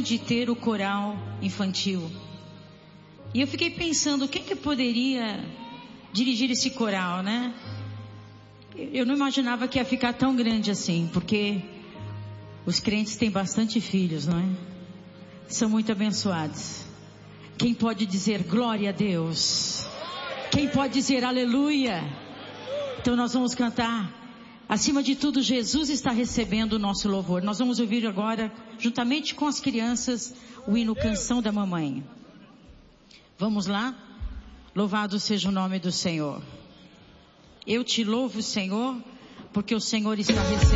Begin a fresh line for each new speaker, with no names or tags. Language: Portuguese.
de ter o coral infantil. E eu fiquei pensando, quem que poderia dirigir esse coral, né? Eu não imaginava que ia ficar tão grande assim, porque os crentes têm bastante filhos, não é? São muito abençoados. Quem pode dizer glória a Deus? Quem pode dizer aleluia? Então nós vamos cantar. Acima de tudo, Jesus está recebendo o nosso louvor. Nós vamos ouvir agora, juntamente com as crianças, o hino Canção da Mamãe. Vamos lá? Louvado seja o nome do Senhor. Eu te louvo, Senhor, porque o Senhor está recebendo.